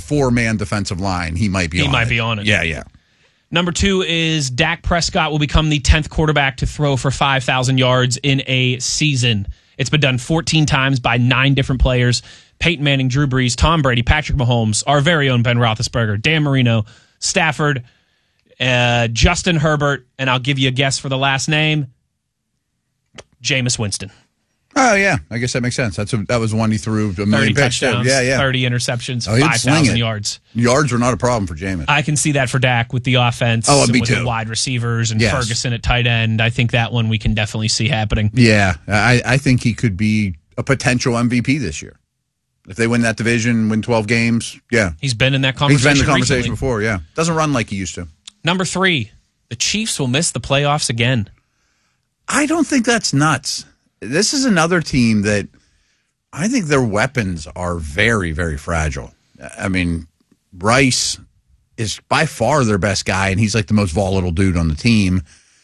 4-man defensive line, he might be on it. Yeah. Number 2 is Dak Prescott will become the 10th quarterback to throw for 5,000 yards in a season. It's been done 14 times by 9 different players. Peyton Manning, Drew Brees, Tom Brady, Patrick Mahomes, our very own Ben Roethlisberger, Dan Marino, Stafford, Justin Herbert, and I'll give you a guess for the last name, Jameis Winston. Oh, yeah. I guess that makes sense. That was one he threw a million 30 touchdowns, 30 interceptions, 5,000 yards. Yards were not a problem for Jameis. I can see that for Dak with the offense. Oh, me with too. The wide receivers and Ferguson at tight end. I think that one we can definitely see happening. Yeah. I think he could be a potential MVP this year. If they win that division, win 12 games, yeah. He's been in that conversation. He's been in the conversation recently. before, yeah. Doesn't run like he used to. Number 3, the Chiefs will miss the playoffs again. I don't think that's nuts. This is another team that I think their weapons are very, very fragile. I mean, Rice is by far their best guy, and he's like the most volatile dude on the team.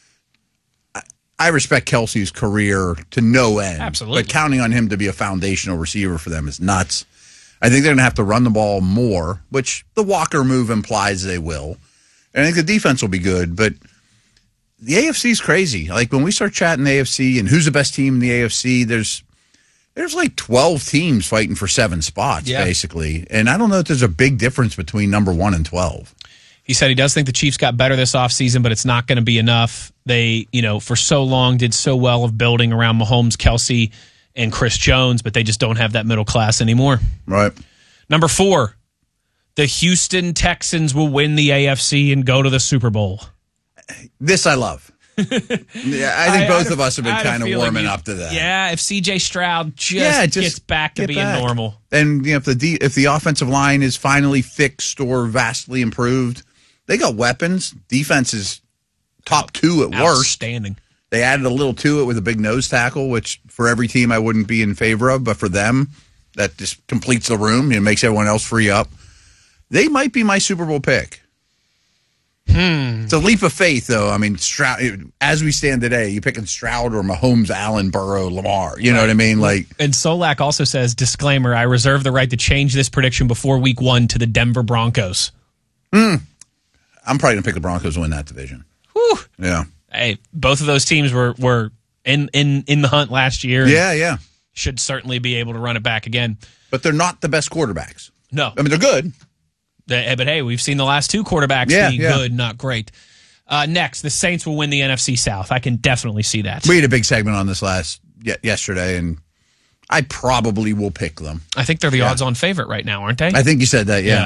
I respect Kelsey's career to no end. Absolutely. But counting on him to be a foundational receiver for them is nuts. I think they're going to have to run the ball more, which the Walker move implies they will. And I think the defense will be good, but the AFC is crazy. Like when we start chatting AFC and who's the best team in the AFC, there's like 12 teams fighting for 7 spots, basically. And I don't know if there's a big difference between number 1 and 12. He said he does think the Chiefs got better this offseason, but it's not going to be enough. They, for so long did so well of building around Mahomes, Kelsey, and Chris Jones, but they just don't have that middle class anymore. Right. Number 4, the Houston Texans will win the AFC and go to the Super Bowl. This I love. Yeah, I think both of us have been kind of warming up to that. Yeah, if C.J. Stroud just gets back to being normal. And if the offensive line is finally fixed or vastly improved, they got weapons. Defense is top 2 at worst. Outstanding. They added a little to it with a big nose tackle, which for every team I wouldn't be in favor of, but for them, that just completes the room. It makes everyone else free up. They might be my Super Bowl pick. It's a leap of faith, though. I mean, Stroud, as we stand today, you picking Stroud or Mahomes, Allen, Burrow, Lamar. You know what I mean? And Solak also says, disclaimer, I reserve the right to change this prediction before week 1 to the Denver Broncos. I'm probably going to pick the Broncos to win that division. Whew. Yeah. Hey, both of those teams were in the hunt last year. Yeah. Should certainly be able to run it back again. But they're not the best quarterbacks. No. I mean, they're good. But hey, we've seen the last 2 quarterbacks be good, not great. Next, the Saints will win the NFC South. I can definitely see that. We had a big segment on this yesterday, and I probably will pick them. I think they're the odds-on favorite right now, aren't they? I think you said that, yeah.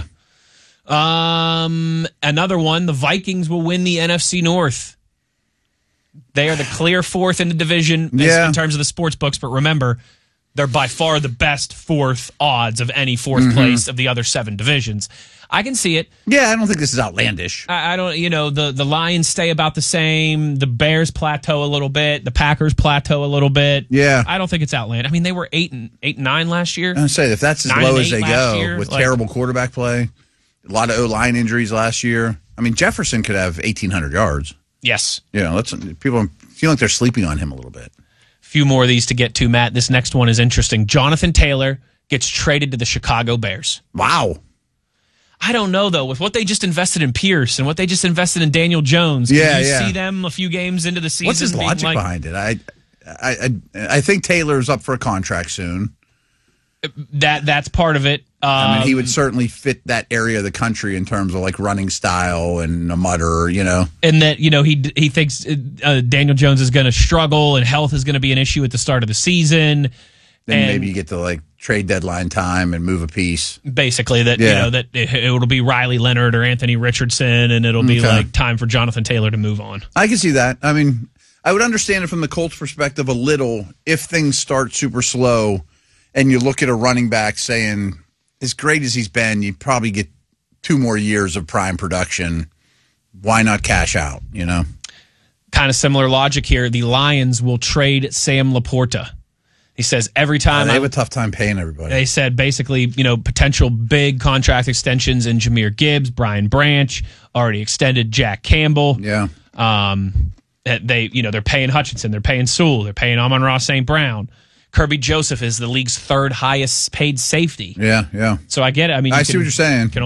Another one, the Vikings will win the NFC North. They are the clear 4th in the division in terms of the sports books, but remember, they're by far the best 4th odds of any 4th place of the other 7 divisions. I can see it. Yeah, I don't think this is outlandish. I don't, the Lions stay about the same. The Bears plateau a little bit. The Packers plateau a little bit. Yeah. I don't think it's outlandish. I mean, they were 8-9 last year. I say if that's as low as they go with terrible quarterback play, a lot of O-line injuries last year. I mean, Jefferson could have 1,800 yards. Yes. People feel like they're sleeping on him a little bit. Few more of these to get to, Matt. This next one is interesting. Jonathan Taylor gets traded to the Chicago Bears. Wow. I don't know, though. With what they just invested in Pierce and what they just invested in Daniel Jones, can you see them a few games into the season? What's his logic behind it? I think Taylor's up for a contract soon. That's part of it. I mean, he would certainly fit that area of the country in terms of like running style and a mutter, And that, he thinks Daniel Jones is going to struggle and health is going to be an issue at the start of the season. Then maybe you get to like trade deadline time and move a piece. Basically, that that it'll be Riley Leonard or Anthony Richardson, and it'll be like time for Jonathan Taylor to move on. I can see that. I mean, I would understand it from the Colts' perspective a little if things start super slow, and you look at a running back saying, as great as he's been, you probably get 2 more years of prime production. Why not cash out? Kind of similar logic here. The Lions will trade Sam Laporta. He says every time they have a tough time paying everybody. They said basically, potential big contract extensions in Jahmyr Gibbs, Brian Branch, already extended Jack Campbell. Yeah. They're paying Hutchinson, they're paying Sewell, they're paying Amon-Ra St. Brown. Kirby Joseph is the league's 3rd highest paid safety. Yeah. So I get it. I mean, I see what you're saying.